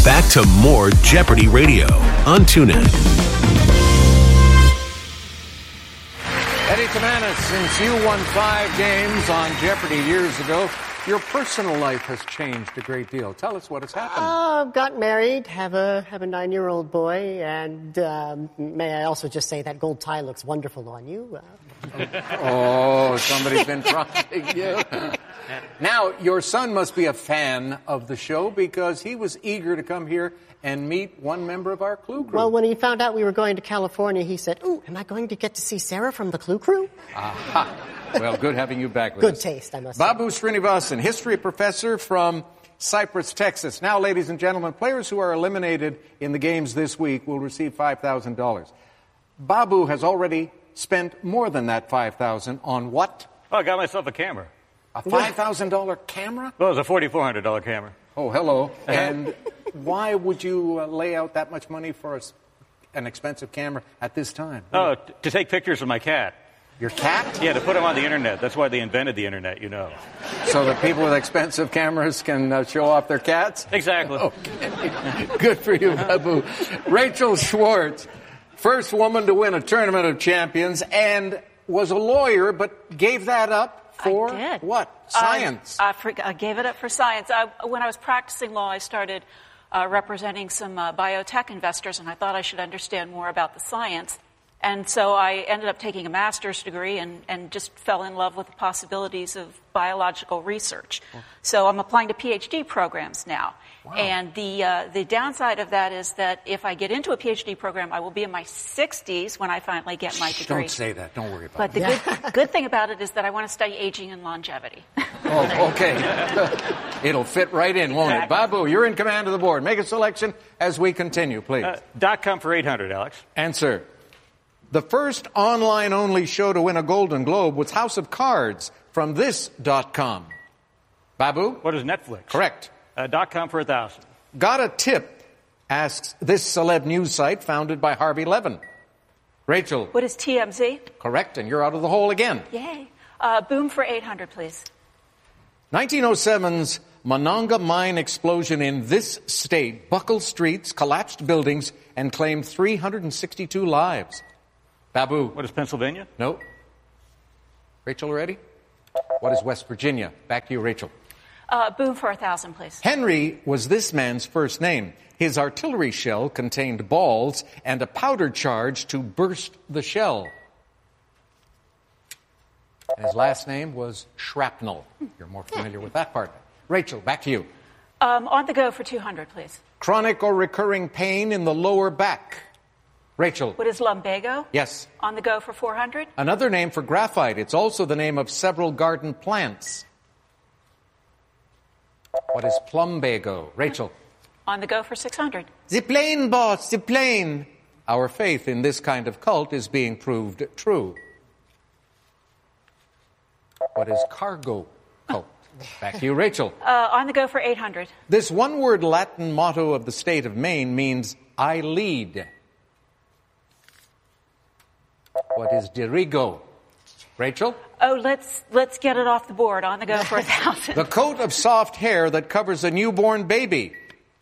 Back to more Jeopardy Radio on TuneIn. Eddie Tamanis, since you won 5 games on Jeopardy years ago, your personal life has changed a great deal. Tell us what has happened. Got married, have a 9-year-old boy, and may I also just say that gold tie looks wonderful on you. Oh, somebody's been trying you. Now, your son must be a fan of the show because he was eager to come here and meet one member of our Clue Crew. Well, when he found out we were going to California, he said, "Ooh, am I going to get to see Sarah from the Clue Crew?" Aha. Well, good having you back with Good us. taste, I must say. Babu Srinivasan, history professor from Cypress, Texas. Now, ladies and gentlemen, players who are eliminated in the games this week will receive $5,000. Babu has already spent more than that $5,000 on what? Oh, I got myself a camera. A $5,000 camera? Well, it was a $4,400 camera. Oh, hello. And why would you lay out that much money for an expensive camera at this time? Oh, to take pictures of my cat. Your cat? Yeah, to put them on the internet. That's why they invented the internet, you know. So that people with expensive cameras can show off their cats? Exactly. Okay. Good for you, Babu. Rachel Schwartz, first woman to win a Tournament of Champions and was a lawyer but gave that up for I did. What? Science. I gave it up for science. When I was practicing law, I started representing some biotech investors, and I thought I should understand more about the science. And so I ended up taking a master's degree and just fell in love with the possibilities of biological research. So I'm applying to PhD programs now. Wow. And the downside of that is that if I get into a PhD program, I will be in my 60s when I finally get my degree. Don't say that. Don't worry about but it. But the good thing about it is that I want to study aging and longevity. Oh, okay. It'll fit right in, won't it? Babu, you're in command of the board. Make a selection as we continue, please. .com for 800, Alex. Answer. The first online-only show to win a Golden Globe was House of Cards from this.com. Babu? What is Netflix? Correct. .com for 1,000. Got a tip, asks this celeb news site founded by Harvey Levin. Rachel? What is TMZ? Correct, and you're out of the hole again. Yay. Boom for 800, please. 1907's Monongah mine explosion in this state buckled streets, collapsed buildings, and claimed 362 lives. Babu. What is Pennsylvania? No. Rachel, ready? What is West Virginia? Back to you, Rachel. Boom for 1,000, please. Henry was this man's first name. His artillery shell contained balls and a powder charge to burst the shell. And his last name was Shrapnel. You're more familiar with that part. Rachel, back to you. On the go for 200, please. Chronic or recurring pain in the lower back. Rachel. What is lumbago? Yes. On the go for 400. Another name for graphite. It's also the name of several garden plants. What is plumbago? Rachel. On the go for 600. The plane, boss, the plane. Our faith in this kind of cult is being proved true. What is cargo cult? Back to you, Rachel. On the go for 800. This one-word Latin motto of the state of Maine means, I lead. What is dirigo? Rachel? Oh, let's get it off the board. On the go for 1,000. The coat of soft hair that covers a newborn baby.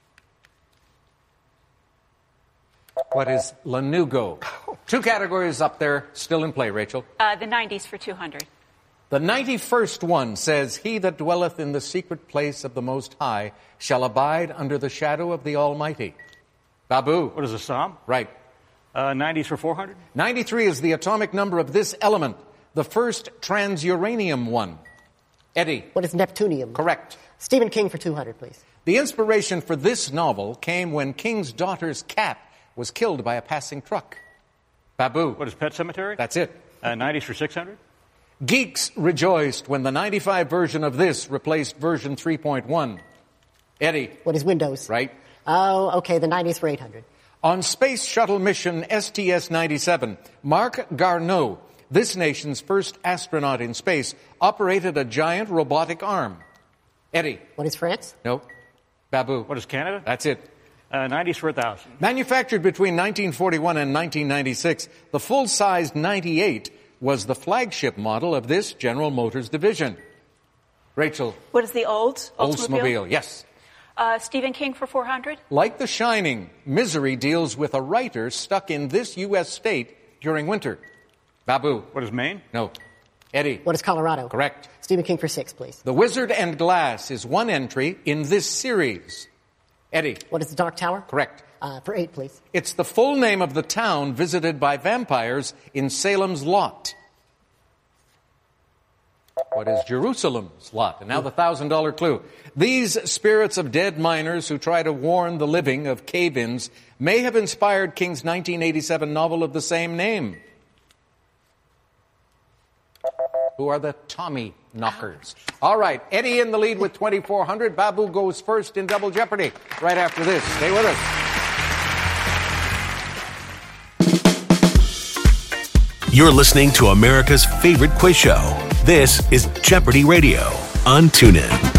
What is lanugo? 2 categories up there, still in play, Rachel. The 90s for 200. The 91st one says, He that dwelleth in the secret place of the Most High shall abide under the shadow of the Almighty. Babu. What is a psalm? Right. 90s for 400. 93 is the atomic number of this element, the first transuranium one. Eddie. What is Neptunium? Correct. Stephen King for 200, please. The inspiration for this novel came when King's daughter's cat was killed by a passing truck. Babu. What is Pet Cemetery? That's it. 90s for 600. Geeks rejoiced when the 95 version of this replaced version 3.1. Eddie. What is Windows? Right. Oh, okay, the 90s for 800. On Space Shuttle mission STS-97, Marc Garneau, this nation's first astronaut in space, operated a giant robotic arm. Eddie. What is France? No. Babu. What is Canada? That's it. 90s for 1,000. Manufactured between 1941 and 1996, the full-sized 98 was the flagship model of this General Motors division. Rachel. What is the Oldsmobile? Oldsmobile, yes. Stephen King for 400. Like The Shining, Misery deals with a writer stuck in this U.S. state during winter. Babu. What is Maine? No. Eddie. What is Colorado? Correct. Stephen King for 6, please. The Wizard and Glass is one entry in this series. Eddie. What is the Dark Tower? Correct. For 8, please. It's the full name of the town visited by vampires in Salem's Lot. What is Jerusalem's Lot? And now the $1,000 clue. These spirits of dead miners who try to warn the living of cave-ins may have inspired King's 1987 novel of the same name. Who are the Tommy Knockers? All right, Eddie in the lead with 2,400. Babu goes first in Double Jeopardy right after this. Stay with us. You're listening to America's favorite quiz show. This is Jeopardy Radio on TuneIn.